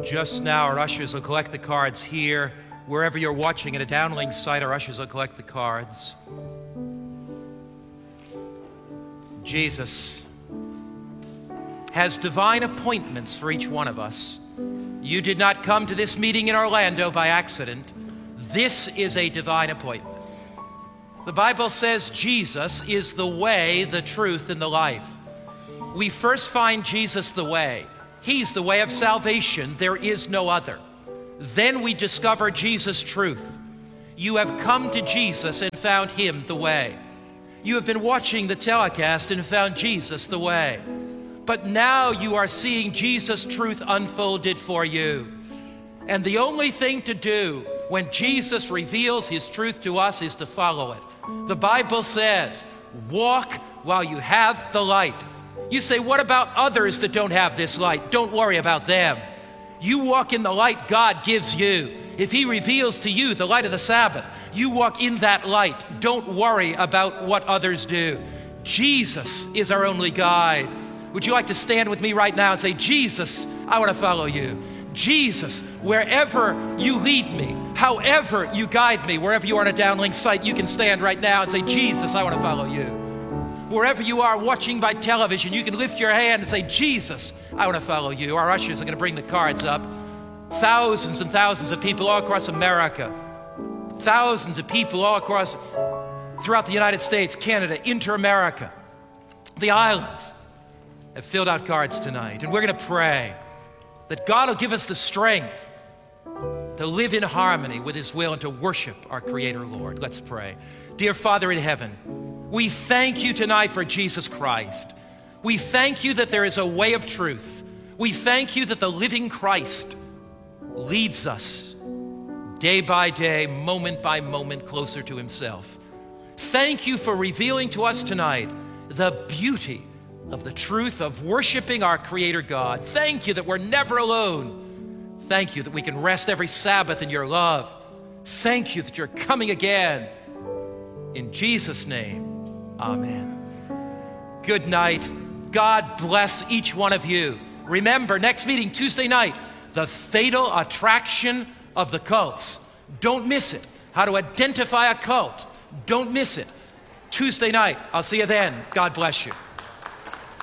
Just now, our ushers will collect the cards here. Wherever you're watching at a downlink site, our ushers will collect the cards. Jesus has divine appointments for each one of us. You did not come to this meeting in Orlando by accident. This is a divine appointment. The Bible says Jesus is the way, the truth, and the life. We first find Jesus the way. He's the way of salvation. There is no other. Then we discover Jesus' truth. You have come to Jesus and found Him the way. You have been watching the telecast and found Jesus the way. But now you are seeing Jesus' truth unfolded for you. And the only thing to do when Jesus reveals His truth to us is to follow it. The Bible says, walk while you have the light. You say, what about others that don't have this light? Don't worry about them. You walk in the light God gives you. If He reveals to you the light of the Sabbath, you walk in that light. Don't worry about what others do. Jesus is our only guide. Would you like to stand with me right now and say, Jesus, I want to follow you. Jesus, wherever you lead me, however you guide me, wherever you are on a downlink site, you can stand right now and say, Jesus, I want to follow you. Wherever you are watching by television, you can lift your hand and say, Jesus, I want to follow you. Our ushers are going to bring the cards up. Thousands and thousands of people all across America, thousands of people all across throughout the United States, Canada, Inter-America, the islands have filled out cards tonight. And we're going to pray that God will give us the strength to live in harmony with His will and to worship our Creator, Lord. Let's pray. Dear Father in heaven, we thank You tonight for Jesus Christ. We thank You that there is a way of truth. We thank You that the living Christ leads us day by day, moment by moment, closer to Himself. Thank You for revealing to us tonight the beauty of the truth of worshiping our Creator God. Thank You that we're never alone. Thank You that we can rest every Sabbath in Your love. Thank You that You're coming again. In Jesus' name, amen. Good night. God bless each one of you. Remember, next meeting, Tuesday night, the fatal attraction of the cults. Don't miss it. How to identify a cult. Don't miss it. Tuesday night. I'll see you then. God bless you.